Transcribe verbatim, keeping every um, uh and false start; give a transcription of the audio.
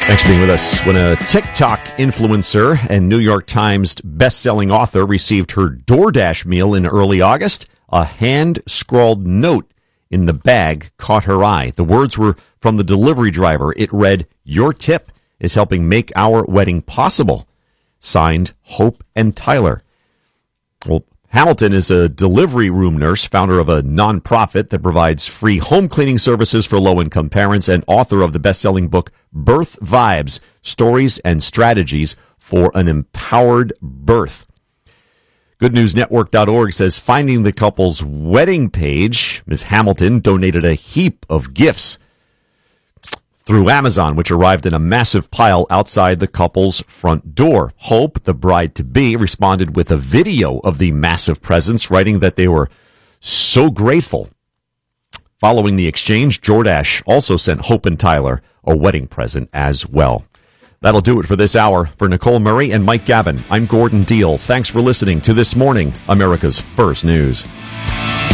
Thanks for being with us. When a TikTok influencer and New York Times best-selling author received her DoorDash meal in early August, a hand-scrawled note in the bag caught her eye. The words were from the delivery driver. It read, "Your tip is helping make our wedding possible." Signed, Hope and Tyler. Well, Hamilton is a delivery room nurse, founder of a nonprofit that provides free home cleaning services for low-income parents, and author of the best-selling book, Birth Vibes, Stories and Strategies for an Empowered Birth. good news network dot org says, finding the couple's wedding page, Miz Hamilton donated a heap of gifts through Amazon, which arrived in a massive pile outside the couple's front door. Hope, the bride-to-be, responded with a video of the massive presents, writing that they were so grateful. Following the exchange, DoorDash also sent Hope and Tyler a wedding present as well. That'll do it for this hour. For Nicole Murray and Mike Gavin, I'm Gordon Deal. Thanks for listening to This Morning, America's First News.